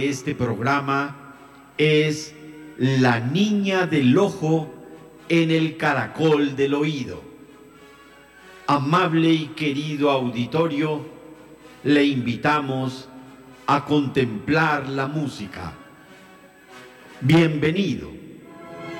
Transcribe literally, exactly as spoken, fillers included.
Este programa es La niña del ojo en el caracol del oído. Amable y querido auditorio, le invitamos a contemplar la música. Bienvenido.